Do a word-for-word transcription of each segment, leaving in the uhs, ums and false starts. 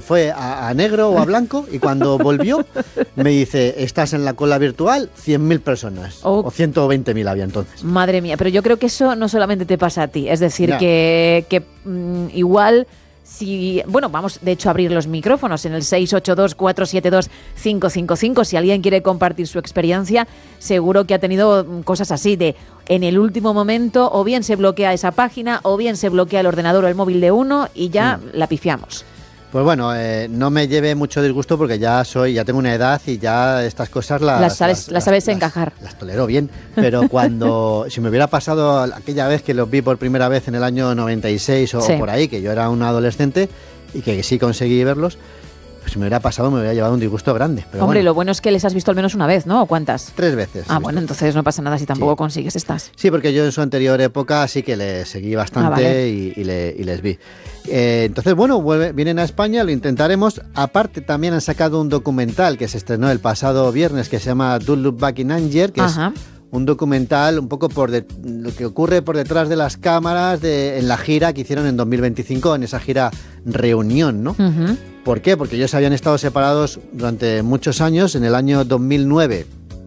fue a, a negro o a blanco y cuando volvió me dice, estás en la cola virtual, cien mil personas. Oh. O ciento veinte mil había entonces. Madre mía, pero yo creo que eso no solamente te pasa a ti. Es decir, Ya. que, que mmm, igual... Si, bueno, vamos de hecho a abrir los micrófonos en el seis ocho dos, cuatro siete dos, cinco cinco cinco. Si alguien quiere compartir su experiencia, seguro que ha tenido cosas así de en el último momento o bien se bloquea esa página o bien se bloquea el ordenador o el móvil de uno y ya mm. la pifiamos. Pues bueno, eh, no me lleve mucho disgusto porque ya soy, ya tengo una edad y ya estas cosas las, las sabes, las, las sabes las, encajar. Las, las tolero bien, pero cuando, si me hubiera pasado aquella vez que los vi por primera vez en el año noventa y seis o, sí. o por ahí, que yo era un adolescente y que sí conseguí verlos, pues si me hubiera pasado me hubiera llevado un disgusto grande. Pero Hombre, bueno. Lo bueno es que les has visto al menos una vez, ¿no? ¿O cuántas? Tres veces. Ah, bueno, entonces no pasa nada si tampoco sí. consigues estas. Sí, porque yo en su anterior época sí que les seguí bastante ah, vale. y, y, le, y les vi. Eh, entonces, bueno, vuelve, vienen a España, lo intentaremos. Aparte, también han sacado un documental que se estrenó el pasado viernes que se llama Don't Look Back in Anger, que Ajá. es un documental un poco por de, lo que ocurre por detrás de las cámaras de, en la gira que hicieron en dos mil veinticinco, en esa gira Reunión, ¿no? Uh-huh. ¿Por qué? Porque ellos habían estado separados durante muchos años. En el año dos mil nueve,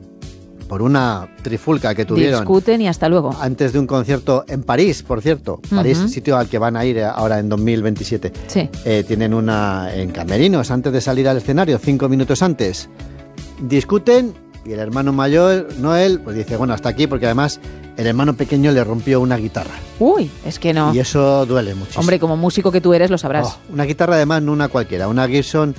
por una trifulca que tuvieron. Discuten y hasta luego. Antes de un concierto en París, por cierto. Uh-huh. París, sitio al que van a ir ahora en dos mil veintisiete. Sí. Eh, tienen una en camerinos antes de salir al escenario, cinco minutos antes. Discuten y el hermano mayor, Noel, pues dice, bueno, hasta aquí, porque además el hermano pequeño le rompió una guitarra. Uy, es que no. Y eso duele muchísimo. Hombre, como músico que tú eres, lo sabrás. Oh, una guitarra además, no una cualquiera, una Gibson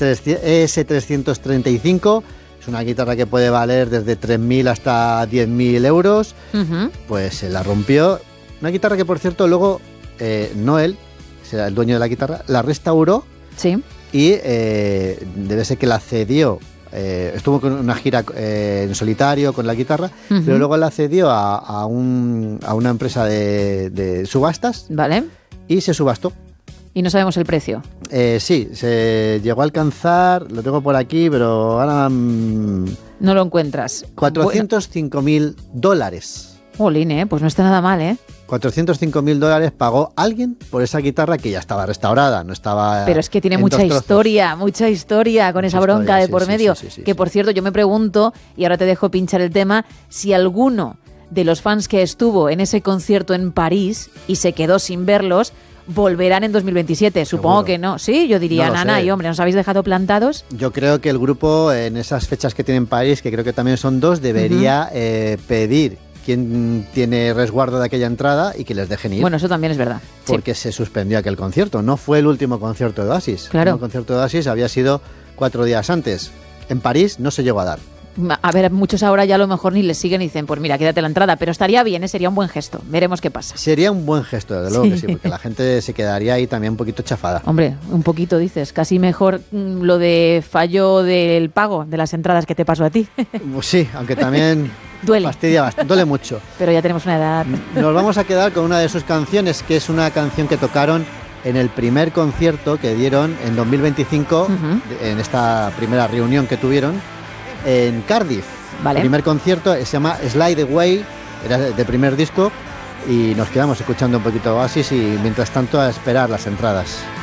E S trescientos treinta y cinco. Es una guitarra que puede valer desde tres mil hasta diez mil euros. Uh-huh. Pues se la rompió. Una guitarra que, por cierto, luego eh, Noel, será el dueño de la guitarra, la restauró. Sí. Y eh, debe ser que la cedió. Eh, estuvo con una gira eh, en solitario con la guitarra, uh-huh. pero luego la cedió a, a, un, a una empresa de, de subastas. Vale. Y se subastó. ¿Y no sabemos el precio? Eh, sí, se llegó a alcanzar, lo tengo por aquí, pero ahora... Mmm, no lo encuentras. cuatrocientos cinco mil dólares. Jolín, ¿eh? Pues no está nada mal, ¿eh? cuatrocientos cinco mil dólares pagó alguien por esa guitarra que ya estaba restaurada, no estaba... Pero es que tiene mucha historia, mucha historia con mucha esa bronca historia, de por sí, medio. Sí, sí, sí, que, sí. por cierto, yo me pregunto, y ahora te dejo pinchar el tema, si alguno de los fans que estuvo en ese concierto en París y se quedó sin verlos, volverán en dos mil veintisiete. Supongo Seguro. que no. Sí, yo diría, no Nana, sé. y hombre, ¿nos habéis dejado plantados? Yo creo que el grupo, en esas fechas que tiene en París, que creo que también son dos, debería uh-huh. eh, pedir quién tiene resguardo de aquella entrada y que les dejen ir. Bueno, eso también es verdad. Porque sí. se suspendió aquel concierto. No fue el último concierto de Oasis. Claro. El concierto de Oasis había sido cuatro días antes. En París no se llegó a dar. A ver, muchos ahora ya a lo mejor ni les siguen y dicen, pues mira, quédate la entrada, pero estaría bien, ¿eh? Sería un buen gesto, veremos qué pasa. Sería un buen gesto, desde luego sí. que sí, porque la gente se quedaría ahí también un poquito chafada. Hombre, un poquito dices, casi mejor mmm, lo de fallo del pago de las entradas que te pasó a ti. Pues sí, aunque también duele. Fastidia bastante, duele mucho. Pero ya tenemos una edad. Nos vamos a quedar con una de sus canciones, que es una canción que tocaron en el primer concierto que dieron en dos mil veinticinco, uh-huh. en esta primera reunión que tuvieron en Cardiff. Vale. El primer concierto se llama Slide Away, era de primer disco, y nos quedamos escuchando un poquito Oasis y mientras tanto a esperar las entradas.